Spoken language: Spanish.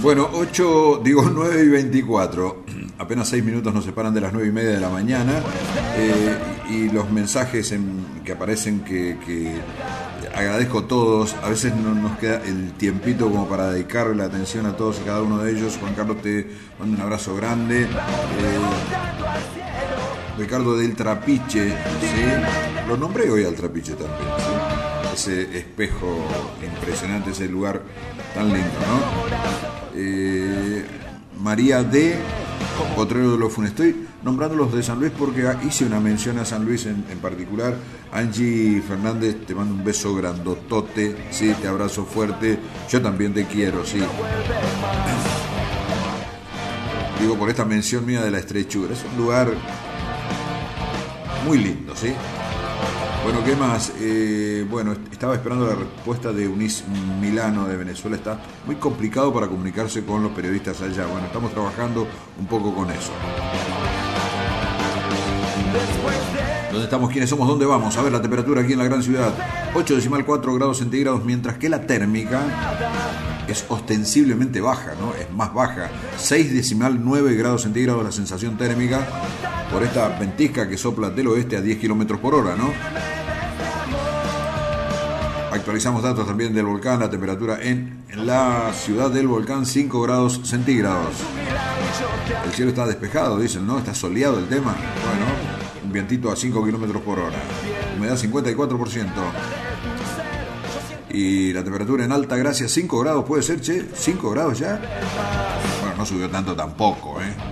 Bueno, 9 y 24. Apenas 6 minutos nos separan de las 9 y media de la mañana. Y los mensajes que aparecen que agradezco a todos. A veces no nos queda el tiempito como para dedicarle la atención a todos y cada uno de ellos. Juan Carlos, te mando un abrazo grande. Ricardo del Trapiche, ¿sí? Lo nombré hoy al Trapiche también, ¿sí? Ese espejo impresionante, ese lugar tan lindo, ¿no? María D. Potrero de los Funes. Estoy nombrando los de San Luis porque hice una mención a San Luis en particular. Angie Fernández, te mando un beso grandotote, ¿sí? Te abrazo fuerte. Yo también te quiero, sí. Digo, por esta mención mía de la estrechura. Es un lugar muy lindo, ¿sí? Bueno, ¿qué más? Bueno, estaba esperando la respuesta de Eunice Milano de Venezuela. Está muy complicado para comunicarse con los periodistas allá. Bueno, estamos trabajando un poco con eso. ¿Dónde estamos? ¿Quiénes somos? ¿Dónde vamos? A ver la temperatura aquí en la gran ciudad. 8,4 grados centígrados, mientras que la térmica es ostensiblemente baja, ¿no? Es más baja. 6,9 grados centígrados la sensación térmica por esta ventisca que sopla del oeste a 10 kilómetros por hora, ¿no? Actualizamos datos también del volcán. La temperatura en la ciudad del volcán, 5 grados centígrados. El cielo está despejado, dicen, ¿no? Está soleado el tema. Bueno, un vientito a 5 kilómetros por hora. Humedad 54%. Y la temperatura en Altagracia, 5 grados, puede ser, che. 5 grados ya. Bueno, no subió tanto tampoco, ¿eh?